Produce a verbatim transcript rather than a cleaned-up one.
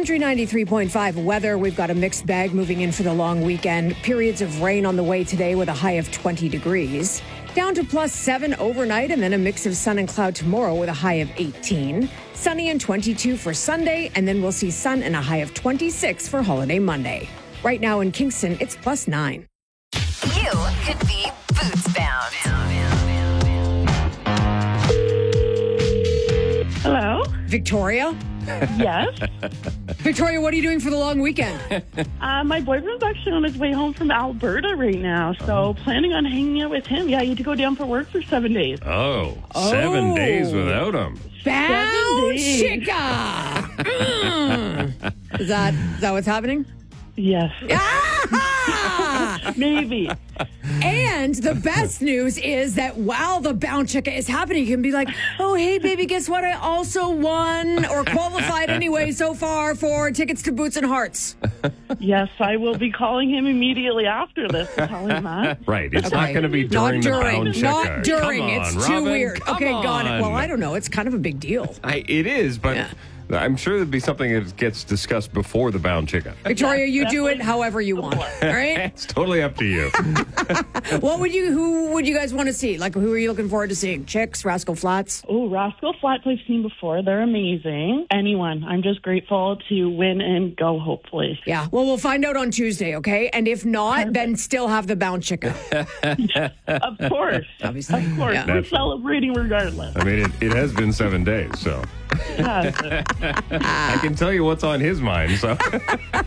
Country ninety-three point five weather. We've got a mixed bag moving in for the long weekend. Periods of rain on the way today with a high of twenty degrees. Down to plus seven overnight, and then a mix of sun and cloud tomorrow with a high of eighteen. Sunny and twenty-two for Sunday, and then we'll see sun and a high of twenty-six for Holiday Monday. Right now in Kingston, it's plus nine. You could be boots bound. Hello? Victoria? Yes? Victoria, what are you doing for the long weekend? Uh, my boyfriend's actually on his way home from Alberta right now, so planning on hanging out with him. Yeah, he had to go down for work for seven days. Oh, Oh. seven days without him. Bound days. chica! Mm. Is that, is that what's happening? Yes. Ah! Maybe. And the best news is that while the bound chica is happening, you can be like, oh, hey, baby, guess what? I also won or qualified anyway so far for tickets to Boots and Hearts. Yes, I will be calling him immediately after this to tell him that. Right. It's Okay. not going to be during, Not the during. bound chica. Not during. Come It's on, too Robin, weird. come Okay, got it. on. Well, I don't know. It's kind of a big deal. I, it is, but Yeah. I'm sure it'd be something that gets discussed before the bound chica. Victoria, you do it however you want. All right? It's totally up to you. What would you, who would you guys want to see? Like, who are you looking forward to seeing? Chicks, Rascal Flats? Oh, Rascal Flats I've seen before. They're amazing. Anyone. I'm just grateful to win and go, hopefully. Yeah. Well, we'll find out on Tuesday, okay? And if not, then still have the bound chica. Of course. Obviously. Of course. Yeah. We're celebrating regardless. I mean, it, it has been seven days, so Yes. I can tell you what's on his mind. So.